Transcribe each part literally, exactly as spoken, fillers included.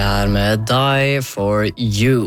Her med Die for You.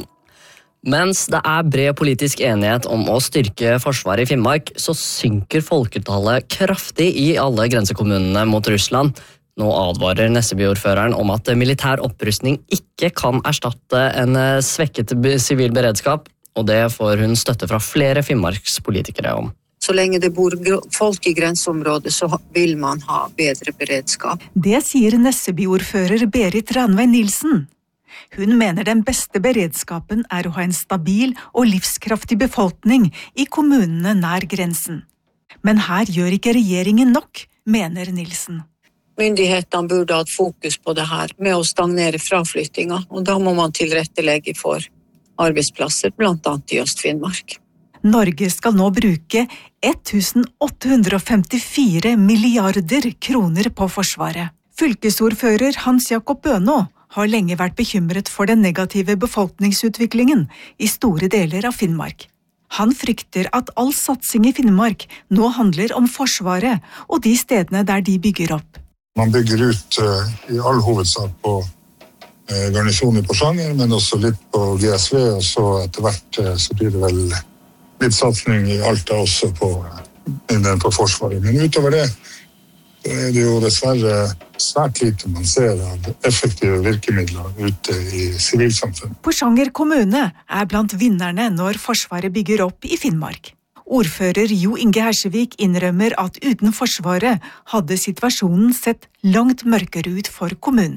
Mens det er bred politisk enighet om å styrke forsvaret i Finnmark, så synker folketallet kraftig i alle grensekommunene mot Russland. Nå advarer Nesseby-ordføreren om at militær opprustning ikke kan erstatte en svekket sivil beredskap, og det får hun støtte fra flere Finnmarkspolitikere om. Så lenge det bor folk i grenseområdet, så vil man ha bedre beredskap. Det sier Nesseby-ordfører Berit Ranveig Nilsen. Hun mener den beste beredskapen er å ha en stabil og livskraftig befolkning i kommunene nær grensen. Men her gjør ikke regjeringen nok, mener Nilsen. Myndighetene burde ha et fokus på det her med å stagnere fraflyttinga, og da må man tilrettelegge for arbeidsplasser, blant annet i Øst-Finnmark. Norge skal nå bruke tusen åtte hundre femtifire milliarder kroner på forsvaret. Fylkesordfører Hans Jakob Bønå har lenge vært bekymret for den negative befolkningsutviklingen i store deler av Finnmark. Han frykter at all satsing i Finnmark nå handler om forsvaret og de stedene der de bygger opp. Man bygger ut uh, i all hovedsak på uh, garnisonen i Porsanger, men også litt på G S V, og så etter hvert uh, så blir det vel litt satsning i Alta også på, uh, på forsvaret. Men utover det er det jo dessverre svært lite man ser av effektive virkemidler ute i sivilsamfunnet. Porsanger kommune er blant vinnerne når Forsvaret bygger opp i Finnmark. Ordfører Jo Inge Hersevik innrømmer at uten Forsvaret hadde situasjonen sett langt mørkere ut for kommunen.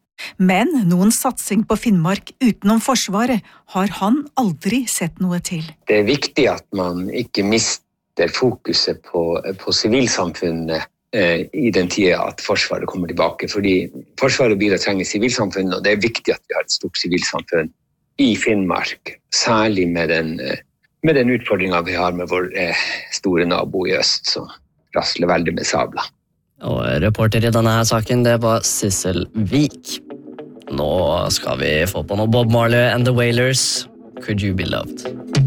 Men noen satsing på Finnmark utenom Forsvaret har han aldri sett noe til. Det er viktig at man ikke mister fokuset på, på sivilsamfunnet i den tida at Forsvaret kommer tilbake, fordi Forsvaret blir å trenge sivilsamfunn, og det er viktig at vi har et stort sivilsamfunn i Finnmark, særlig med den, med den utfordringen vi har med vår store nabo i øst, som rasler veldig med sabla. Og reporter i denne her saken, det var Sissel Vik. Nå skal vi få på noe Bob Marley and the Wailers, Could You Be Loved?